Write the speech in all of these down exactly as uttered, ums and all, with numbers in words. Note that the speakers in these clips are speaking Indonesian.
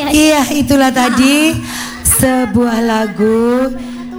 ya. Iya, itulah tadi sebuah lagu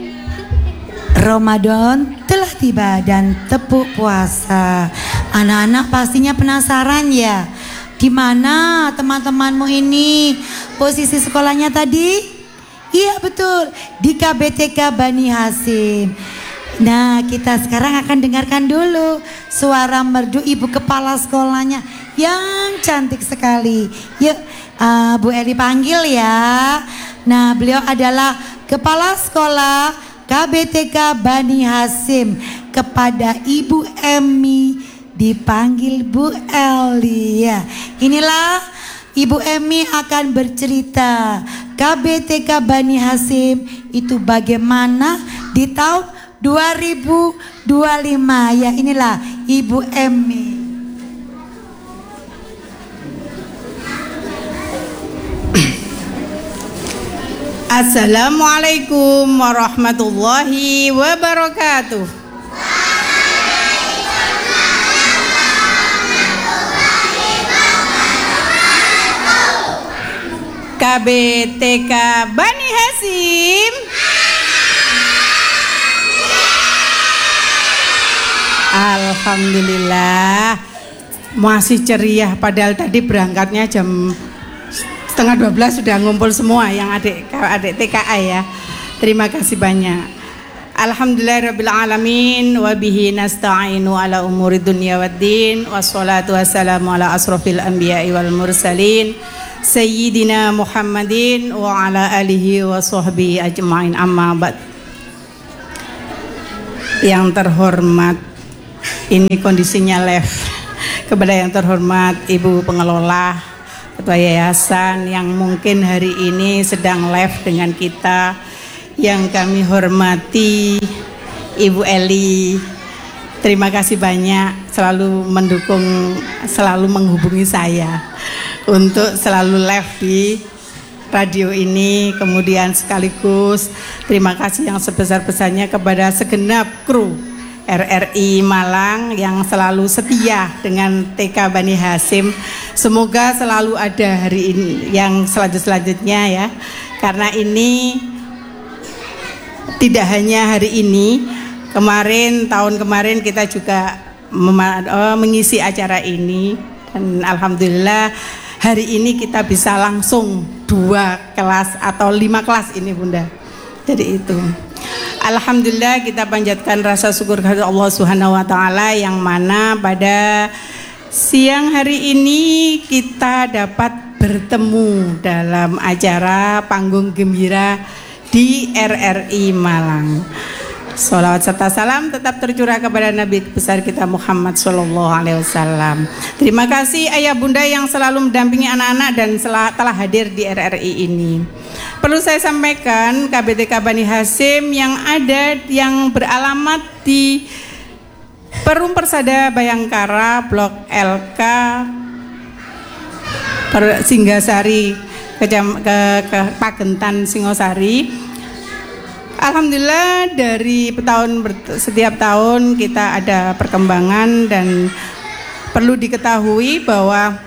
Ramadan telah tiba dan tepuk puasa. Anak-anak pastinya penasaran ya, di mana teman-temanmu ini posisi sekolahnya tadi? Iya betul, di K B T K Bani Hasim. Nah, kita sekarang akan dengarkan dulu suara merdu ibu kepala sekolahnya yang cantik sekali. Yuk, uh, Bu Eli panggil ya. Nah, beliau adalah kepala sekolah K B T K Bani Hasim. Kepada Ibu Emi dipanggil Bu Eli ya. Inilah Ibu Emi akan bercerita K B T K Bani Hasim itu bagaimana di tahun dua ribu dua puluh lima ya. Inilah Ibu Emi. Assalamualaikum warahmatullahi wabarakatuh. K B T K Bani Hasim. Alhamdulillah masih ceria, padahal tadi berangkatnya jam setengah dua belas sudah ngumpul semua yang adik adik T K A ya. Terima kasih banyak. Alhamdulillah rabbil alamin wa bihi nasta'inu ala umuri dunya waddin wassalatu wassalamu ala asrofil anbiya'i wal mursalin Sayyidina Muhammadin wa ala alihi wa sahbihi ajma'in, amma ba'd. Yang terhormat, ini kondisinya live. Kepada yang terhormat Ibu Pengelola, Ketua Yayasan yang mungkin hari ini sedang live dengan kita, yang kami hormati Ibu Eli, terima kasih banyak selalu mendukung, selalu menghubungi saya untuk selalu live di radio ini. Kemudian sekaligus terima kasih yang sebesar-besarnya kepada segenap kru R R I Malang yang selalu setia dengan T K Bani Hasim. Semoga selalu ada hari ini yang selanjut-selanjutnya ya, karena ini tidak hanya hari ini, kemarin tahun kemarin kita juga mengisi acara ini, dan alhamdulillah hari ini kita bisa langsung dua kelas atau lima kelas ini Bunda. Jadi itu alhamdulillah kita panjatkan rasa syukur kepada Allah Subhanahu wa taala, yang mana pada siang hari ini kita dapat bertemu dalam acara panggung gembira di R R I Malang. Sholawat serta salam tetap tercurah kepada Nabi besar kita Muhammad Shallallahu Alaihi Wasallam. Terima kasih ayah bunda yang selalu mendampingi anak-anak dan telah hadir di R R I ini. Perlu saya sampaikan, K B T K Bani Hasim yang ada yang beralamat di Perum Persada Bayangkara Blok L K Singgasari ke, ke, ke Pagentan Singosari. Alhamdulillah dari tahun setiap tahun kita ada perkembangan, dan perlu diketahui bahwa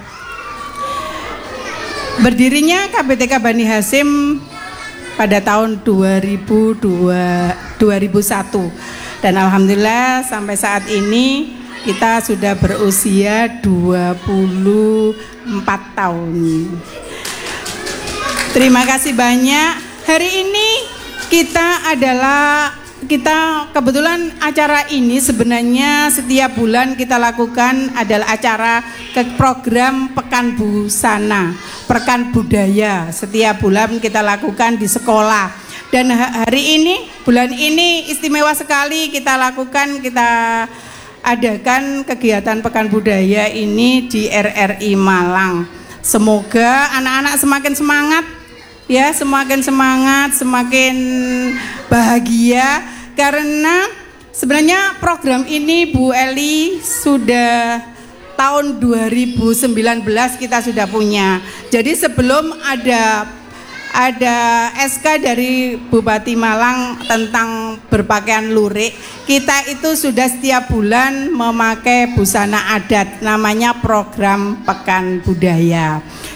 berdirinya K B T K Bani Hasim pada tahun dua ribu dua, dua ribu satu, dan alhamdulillah sampai saat ini kita sudah berusia dua puluh empat tahun. Terima kasih banyak. Hari ini kita adalah kita kebetulan acara ini sebenarnya setiap bulan kita lakukan adalah acara ke program Pekan Busana, Pekan Budaya. Setiap bulan kita lakukan di sekolah, dan hari ini bulan ini istimewa sekali kita lakukan, kita adakan kegiatan Pekan Budaya ini di R R I Malang. Semoga anak-anak semakin semangat ya, semakin semangat, semakin bahagia, karena sebenarnya program ini Bu Eli sudah tahun dua ribu sembilan belas kita sudah punya. Jadi sebelum ada ada S K dari Bupati Malang tentang berpakaian lurik, kita itu sudah setiap bulan memakai busana adat, namanya program Pekan Budaya.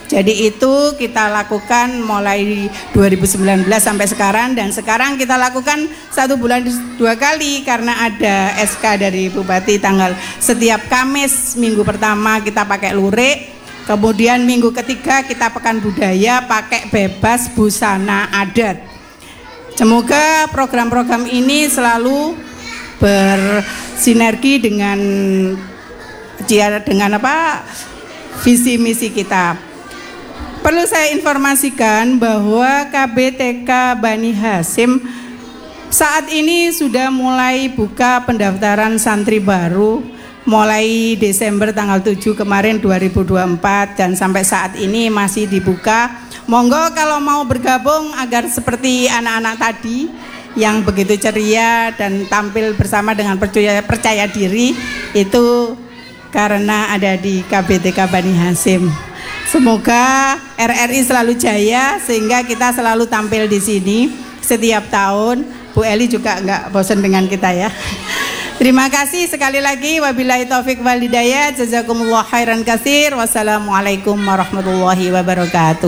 Jadi itu kita lakukan mulai dua ribu sembilan belas sampai sekarang, dan sekarang kita lakukan satu bulan dua kali karena ada S K dari Bupati tanggal setiap Kamis minggu pertama kita pakai lurik, kemudian minggu ketiga kita pekan budaya pakai bebas busana adat. Semoga program-program ini selalu bersinergi dengan dengan apa visi misi kita. Perlu saya informasikan bahwa K B T K Bani Hasyim saat ini sudah mulai buka pendaftaran santri baru mulai Desember tanggal tujuh kemarin dua ribu dua puluh empat, dan sampai saat ini masih dibuka. Monggo kalau mau bergabung agar seperti anak-anak tadi yang begitu ceria dan tampil bersama dengan percaya, percaya diri, itu karena ada di K B T K Bani Hasyim. Semoga R R I selalu jaya sehingga kita selalu tampil di sini setiap tahun. Bu Eli juga nggak bosan dengan kita ya. Terima kasih sekali lagi. Wabillahi taufik wal hidayah. Jazakumullah khairan katsir. Wassalamualaikum warahmatullahi wabarakatuh.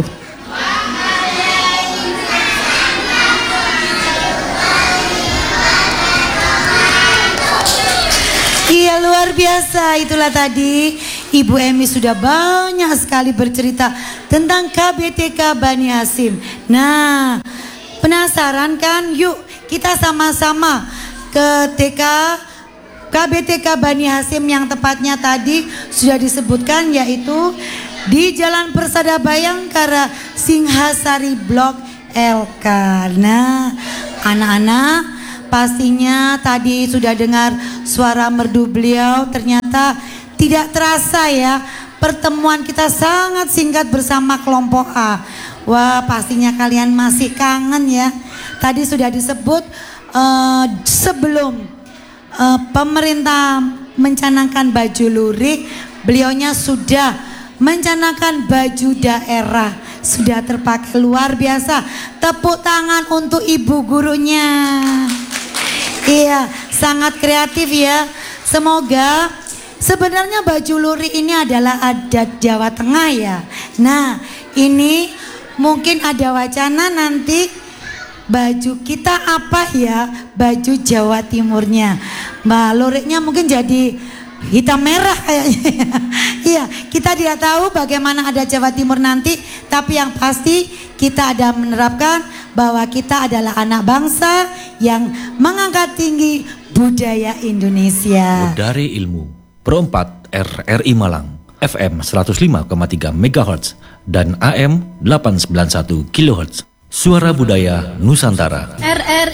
Iya, luar biasa. Itulah tadi Ibu Emi sudah banyak sekali bercerita tentang K B T K Bani Hasyim. Nah, penasaran kan? Yuk kita sama-sama ke T K K B T K Bani Hasyim yang tepatnya tadi sudah disebutkan, yaitu di Jalan Persada Bayangkara, Singhasari Blok L K. Nah, anak-anak pastinya tadi sudah dengar suara merdu beliau. Ternyata tidak terasa ya, pertemuan kita sangat singkat bersama kelompok A. Wah, pastinya kalian masih kangen ya. Tadi sudah disebut uh, sebelum uh, pemerintah mencanangkan baju lurik, beliaunya sudah mencanangkan baju daerah. Sudah terpakai luar biasa. Tepuk tangan untuk ibu gurunya. Iya, sangat kreatif ya. Semoga sebenarnya baju lurik ini adalah adat Jawa Tengah ya. Nah, ini mungkin ada wacana nanti baju kita apa ya, baju Jawa Timurnya. Mbak, luriknya mungkin jadi hitam merah kayaknya. Iya, kita tidak tahu bagaimana ada Jawa Timur nanti, tapi yang pasti kita ada menerapkan bahwa kita adalah anak bangsa yang mengangkat tinggi budaya Indonesia. Dari ilmu Pro empat R R I Malang, F M seratus lima koma tiga megahertz dan A M delapan ratus sembilan puluh satu kilohertz. Suara Budaya Nusantara. R R